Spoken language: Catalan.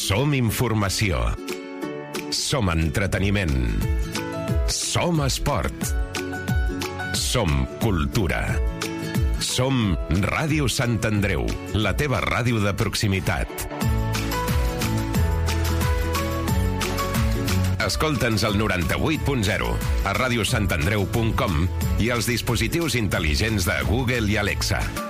Som informació. Som entreteniment. Som esport. Som cultura. Som Ràdio Sant Andreu, la teva ràdio de proximitat. Escolta'ns al 98.0, a radiosantandreu.com i als dispositius intel·ligents de Google i Alexa.